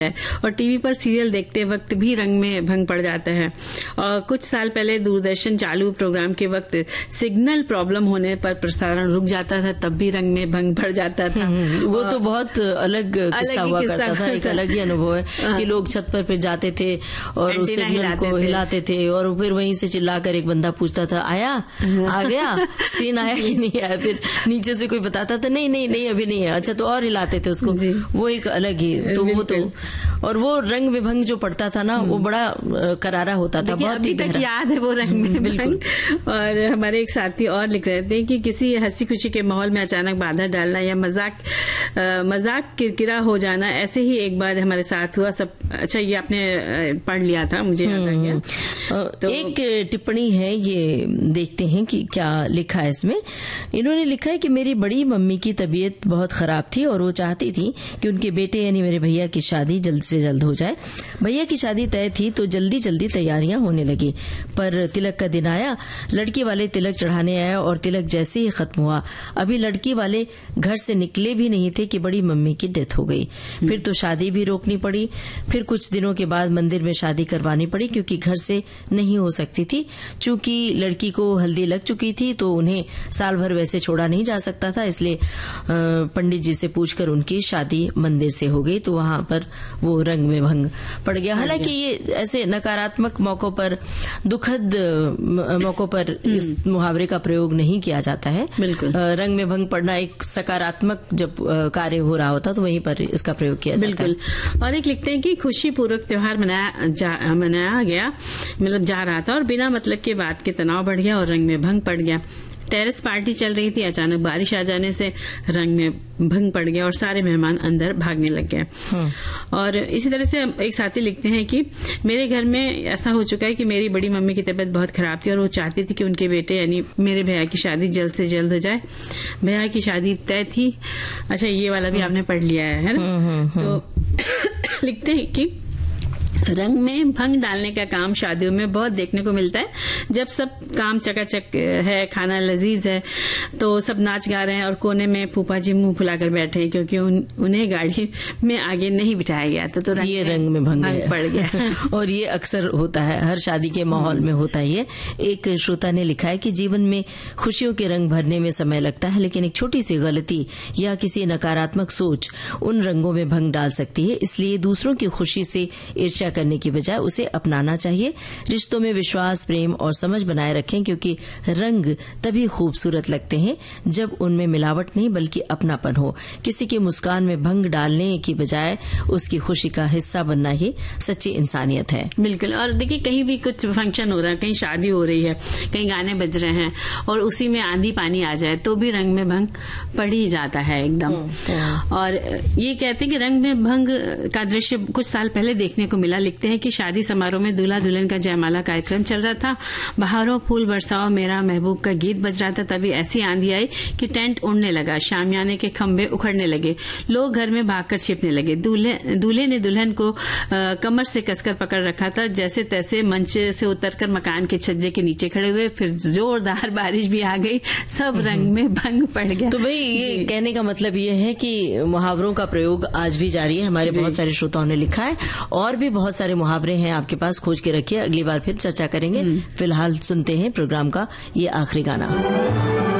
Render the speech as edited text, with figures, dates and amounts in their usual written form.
और टीवी पर सीरियल देखते वक्त भी रंग में भंग पड़ जाता है। और कुछ साल पहले दूरदर्शन चालू प्रोग्राम के वक्त सिग्नल प्रॉब्लम होने पर प्रसारण रुक जाता था, तब भी रंग में भंग पड़ जाता था। वो तो बहुत अलग किस्सा हुआ करता था, एक अलग ही अनुभव है कि लोग छत पर फिर जाते थे और उस सिग्नल को हिलाते थे और फिर वहीं से चिल्लाकर एक बंदा पूछता था आया, आ गया, स्क्रीन आया कि नहीं आया। फिर नीचे से कोई बताता था नहीं अभी नहीं है, अच्छा तो और हिलाते थे उसको। वो एक अलग ही तो वो तो, और वो रंग में भंग जो पड़ता था ना वो बड़ा करारा होता था, बहुत अभी तक याद है वो रंग में भंग। और हमारे एक साथी और लिख रहे थे कि किसी हंसी खुशी के माहौल में अचानक बाधा डालना या मजाक किरकिरा हो जाना, ऐसे ही एक बार हमारे साथ हुआ। सब अच्छा ये आपने पढ़ लिया था, मुझे याद आ गया। तो एक टिप्पणी है, ये देखते हैं कि क्या लिखा है इसमें। इन्होंने लिखा है कि मेरी बड़ी मम्मी की तबीयत बहुत खराब थी और वो चाहती थी कि उनके बेटे यानी मेरे भैया की शादी जल्द से जल्द हो जाए। भैया की शादी तय थी तो जल्दी जल्दी तैयारियां होने लगी, पर तिलक का दिन आया, लड़की वाले तिलक चढ़ाने आए और तिलक जैसे ही खत्म हुआ, अभी लड़की वाले घर से निकले भी नहीं थे कि बड़ी मम्मी की डेथ हो गई। फिर तो शादी भी रोकनी पड़ी। फिर कुछ दिनों के बाद मंदिर में शादी करवानी पड़ी क्योंकि घर से नहीं हो सकती थी। चूंकि लड़की को हल्दी लग चुकी थी तो उन्हें साल भर वैसे छोड़ा नहीं जा सकता था, इसलिए पंडित जी से पूछकर उनकी शादी मंदिर से हो गई। तो वहां पर वो रंग में भंग पड़ गया। हालांकि ये ऐसे नकारात्मक मौकों पर, दुखद मौकों पर इस मुहावरे का प्रयोग नहीं किया जाता है। बिल्कुल। रंग में भंग पड़ना एक सकारात्मक जब कार्य हो रहा होता तो वहीं पर इसका प्रयोग किया जाता है। बिल्कुल। और एक लिखते हैं कि खुशी पूर्वक त्योहार मनाया गया, मतलब जा रहा था और बिना मतलब के बात के तनाव बढ़ गया और रंग में भंग पड़ गया। टेरेस पार्टी चल रही थी, अचानक बारिश आ जाने से रंग में भंग पड़ गया और सारे मेहमान अंदर भागने लग गए। और इसी तरह से एक साथी लिखते हैं कि मेरे घर में ऐसा हो चुका है कि मेरी बड़ी मम्मी की तबीयत बहुत खराब थी और वो चाहती थी कि उनके बेटे यानी मेरे भैया की शादी जल्द से जल्द हो जाए। भैया की शादी तय थी। अच्छा ये वाला भी आपने पढ़ लिया है ना। तो लिखते हैं कि रंग में भंग डालने का काम शादियों में बहुत देखने को मिलता है। जब सब काम चकाचक है, खाना लजीज है, तो सब नाच गा रहे हैं और कोने में फूफा जी मुंह फुलाकर बैठे हैं क्योंकि उन्हें गाड़ी में आगे नहीं बिठाया गया। तो ये रंग में भंग पड़ गया। और ये अक्सर होता है, हर शादी के माहौल में होता है। ये एक श्रोता ने लिखा है कि जीवन में खुशियों के रंग भरने में समय लगता है, लेकिन एक छोटी सी गलती या किसी नकारात्मक सोच उन रंगों में भंग डाल सकती है। इसलिए दूसरों की खुशी से ईर्ष्या करने की बजाय उसे अपनाना चाहिए। रिश्तों में विश्वास, प्रेम और समझ बनाए रखें क्योंकि रंग तभी खूबसूरत लगते हैं जब उनमें मिलावट नहीं बल्कि अपनापन हो। किसी की मुस्कान में भंग डालने की बजाय उसकी खुशी का हिस्सा बनना ही सच्ची इंसानियत है। बिल्कुल। और देखिए कहीं भी कुछ फंक्शन हो रहा है, कहीं शादी हो रही है, कहीं गाने बज रहे हैं और उसी में आंधी पानी आ जाए तो भी रंग में भंग पड़ ही जाता है एकदम। और ये कहते हैं कि रंग में भंग का दृश्य कुछ साल पहले देखने को मिला। लिखते हैं कि शादी समारोह में दूल्हा दुल्हन का जयमाला कार्यक्रम चल रहा था। बहारों फूल बरसाओ मेरा महबूब का गीत बज रहा था। तभी ऐसी आंधी आई कि टेंट उड़ने लगा, शामियाने के खंभे उखड़ने लगे, लोग घर में भागकर छिपने लगे। दूल्हे ने दुल्हन को कमर से कसकर पकड़ रखा था। जैसे तैसे मंच से उतरकर मकान के छज्जे के नीचे खड़े हुए। फिर जोरदार बारिश भी आ गई, सब रंग में भंग पड़ गया। तो भाई ये कहने का मतलब ये है कि मुहावरों का प्रयोग आज भी जारी है। हमारे बहुत सारे श्रोताओं ने लिखा है और भी बहुत सारे मुहावरे हैं आपके पास, खोज के रखिए, अगली बार फिर चर्चा करेंगे। फिलहाल सुनते हैं प्रोग्राम का ये आखिरी गाना।